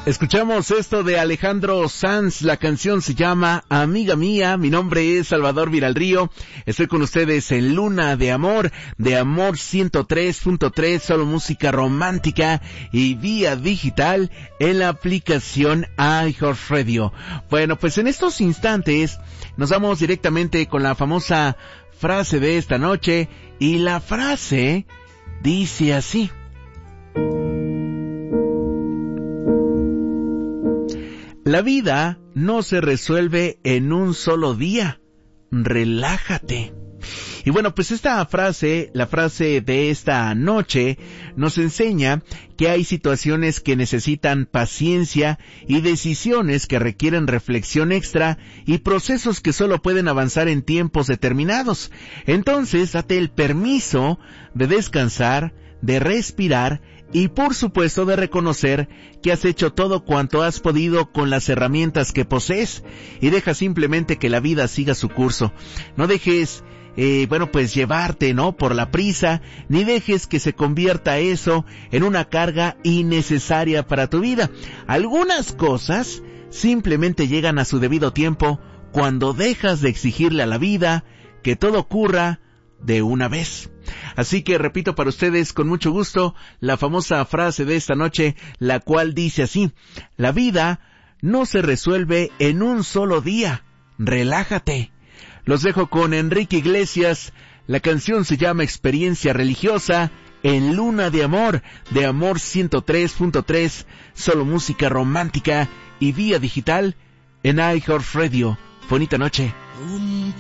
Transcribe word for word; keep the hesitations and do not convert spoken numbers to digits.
Escuchamos esto de Alejandro Sanz, la canción se llama Amiga Mía, mi nombre es Salvador Viralrío, estoy con ustedes en Luna de Amor, de Amor ciento tres punto tres, solo música romántica y vía digital en la aplicación iHeartRadio. Bueno, pues en estos instantes nos vamos directamente con la famosa frase de esta noche y la frase dice así. La vida no se resuelve en un solo día. Relájate. Y bueno, pues esta frase, la frase de esta noche, nos enseña que hay situaciones que necesitan paciencia y decisiones que requieren reflexión extra y procesos que solo pueden avanzar en tiempos determinados. Entonces, date el permiso de descansar, de respirar y por supuesto de reconocer que has hecho todo cuanto has podido con las herramientas que posees y deja simplemente que la vida siga su curso. No dejes, eh, bueno pues llevarte, ¿no? por la prisa, ni dejes que se convierta eso en una carga innecesaria para tu vida. Algunas cosas simplemente llegan a su debido tiempo cuando dejas de exigirle a la vida que todo ocurra de una vez. Así que repito para ustedes con mucho gusto la famosa frase de esta noche, la cual dice así: la vida no se resuelve en un solo día. Relájate. Los dejo con Enrique Iglesias. La canción se llama Experiencia Religiosa en Luna de Amor, de Amor ciento tres punto tres, solo música romántica y vía digital en iHeartRadio. Bonita noche.